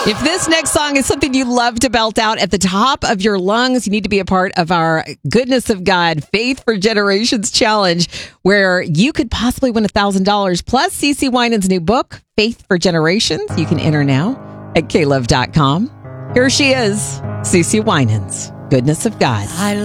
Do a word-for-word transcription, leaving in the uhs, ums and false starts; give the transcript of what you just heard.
If this next song is something you love to belt out at the top of your lungs, you need to be a part of our Goodness of God Faith for Generations Challenge, where you could possibly win one thousand dollars plus CeCe Winans' new book, Faith for Generations. You can enter now at K Love dot com. Here she is, CeCe Winans, Goodness of God. I